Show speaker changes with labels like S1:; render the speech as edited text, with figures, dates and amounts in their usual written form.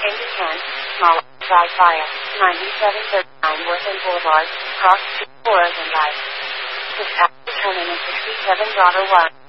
S1: into Kent, Small, Drive via 9739 Worthing Boulevard, cross 2 4 and I. This after turning in 67.1.